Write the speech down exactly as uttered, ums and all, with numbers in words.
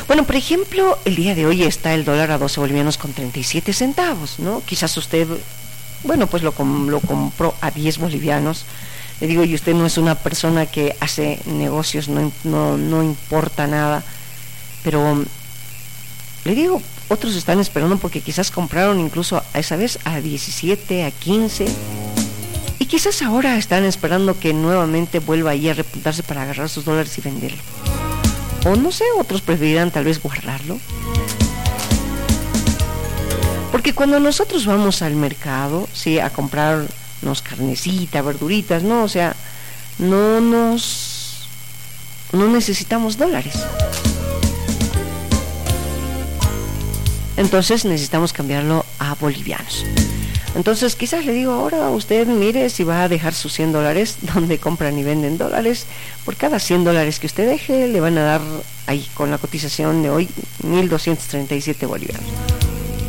Bueno, por ejemplo, el día de hoy está el dólar a doce bolivianos con treinta y siete centavos, ¿no? Quizás usted, bueno, pues lo, com- lo compró a diez bolivianos. Le digo, y usted no es una persona que hace negocios, no, no, no importa nada. Pero, le digo, otros están esperando porque quizás compraron incluso a esa vez a diecisiete, a quince. Y quizás ahora están esperando que nuevamente vuelva ahí a repuntarse para agarrar sus dólares y venderlo. O no sé, otros preferirán tal vez guardarlo. Porque cuando nosotros vamos al mercado, sí, a comprarnos carnecita, verduritas, no, o sea, no nos, no necesitamos dólares. Entonces necesitamos cambiarlo a bolivianos. Entonces quizás le digo, ahora usted mire si va a dejar sus cien dólares donde compran y venden dólares. Por cada cien dólares que usted deje le van a dar ahí con la cotización de hoy mil doscientos treinta y siete bolivianos.